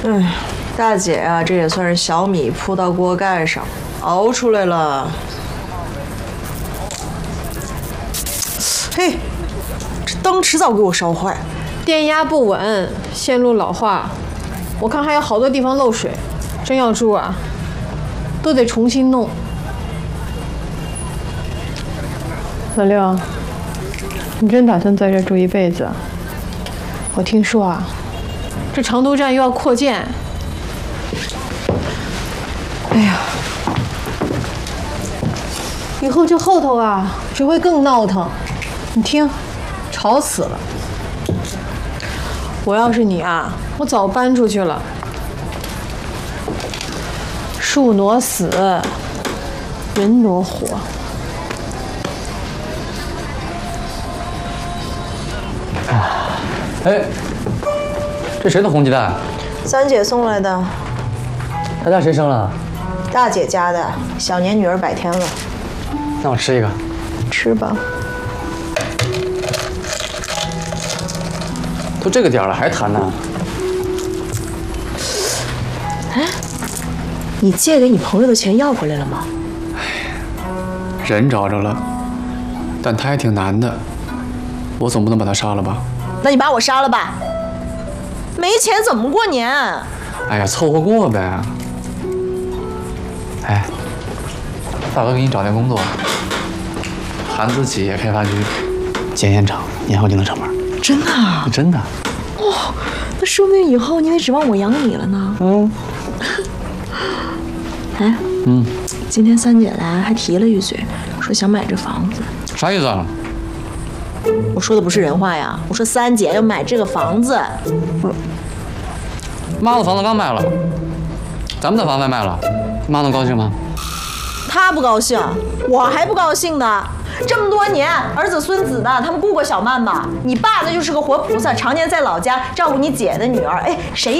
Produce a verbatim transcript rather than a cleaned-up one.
哎，大姐啊，这也算是小米铺到锅盖上，熬出来了。嘿，这灯迟早给我烧坏。 电压不稳，线路老化，我看还有好多地方漏水，真要住啊，都得重新弄。老六，你真打算在这住一辈子？我听说啊，这长途站又要扩建。哎呀，以后这后头啊，只会更闹腾。你听，吵死了。我要是你啊，我早搬出去了。树挪死，人挪活。 哎，这谁的红鸡蛋？ 三姐送来的。 他家谁生了？ 大姐家的，小年女儿百天了。 那我吃一个。 吃吧。 都这个点了还谈呢？ 哎，你借给你朋友的钱要回来了吗？ 人找着了，但他还挺难的，我总不能把他杀了吧？ 那你把我杀了吧。没钱怎么过年？ 哎呀，凑合过呗。哎，大哥给你找点工作，韩资企业开发局检验厂，年后就能上班。 真的啊？ 真的。 哇，那说不定以后你得指望我养你了呢。 嗯。 哎， 嗯， 今天三姐来还提了一嘴，说想买这房子。 啥意思啊？ 我说的不是人话呀，我说三姐要买这个房子。 妈的房子刚卖了，咱们的房子卖了，妈能高兴吗？ 她不高兴，我还不高兴呢。这么多年，儿子孙子的，他们顾过小曼吗？你爸那就是个活菩萨，常年在老家照顾你姐的女儿。哎，谁